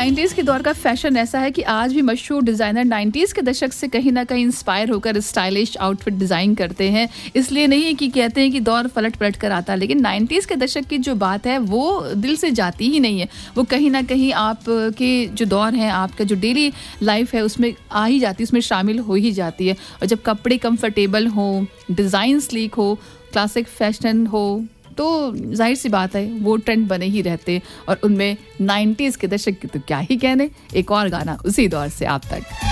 90s के दौर का फैशन ऐसा है कि आज भी मशहूर डिज़ाइनर 90s के दशक से कहीं ना कहीं इंस्पायर होकर स्टाइलिश आउटफिट डिज़ाइन करते हैं। इसलिए नहीं कि कहते हैं कि दौर पलट पलट कर आता, लेकिन 90s के दशक की जो बात है वो दिल से जाती ही नहीं है। वो कहीं ना कहीं आपके जो दौर है, आपका जो डेली लाइफ है उसमें आ ही जाती है, उसमें शामिल हो ही जाती है। और जब कपड़े कंफर्टेबल हों, डिज़ाइन स्लीक हो, क्लासिक फैशन हो, तो जाहिर सी बात है वो ट्रेंड बने ही रहते। और उनमें 90s के दशक की तो क्या ही कहने। एक और गाना उसी दौर से आप तक।